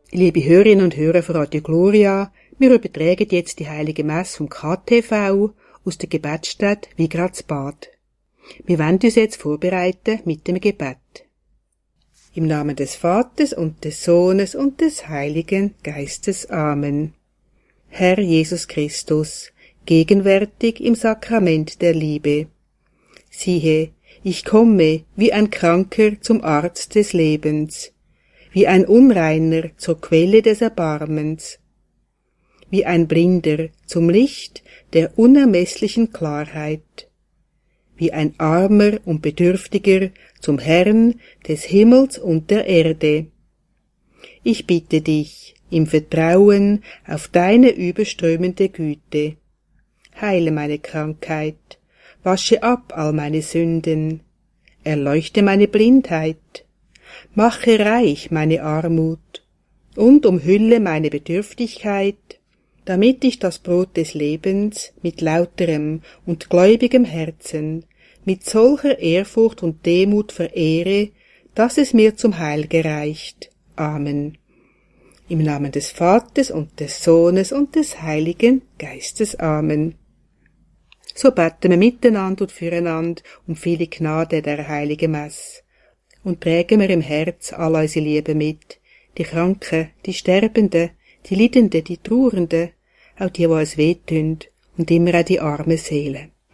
Liebe Hörerinnen und Hörer von Radio Gloria, wir übertragen jetzt die heilige Messe vom KTV aus der Gebetsstätte Wigradsbad. Wir wollen uns jetzt vorbereiten mit dem Gebet. Im Namen des Vaters und des Sohnes und des Heiligen Geistes. Amen. Herr Jesus Christus, gegenwärtig im Sakrament der Liebe. Siehe, ich komme wie ein Kranker zum Arzt des Lebens, wie ein Unreiner zur Quelle des Erbarmens, wie ein Blinder zum Licht der unermesslichen Klarheit, wie ein Armer und Bedürftiger zum Herrn des Himmels und der Erde. Ich bitte dich, im Vertrauen auf deine überströmende Güte, heile meine Krankheit, wasche ab all meine Sünden, erleuchte meine Blindheit, mache reich meine Armut und umhülle meine Bedürftigkeit, damit ich das Brot des Lebens mit lauterem und gläubigem Herzen, mit solcher Ehrfurcht und Demut verehre, dass es mir zum Heil gereicht. Amen. Im Namen des Vaters und des Sohnes und des Heiligen Geistes. Amen. So beten wir miteinander und füreinander um viele Gnade der heiligen Messe und prägen wir im Herz all unsere Liebe mit, die Kranken, die Sterbenden, die Leidenden, die Trauernden, auch die uns wehtun und immer auch die armen Seelen.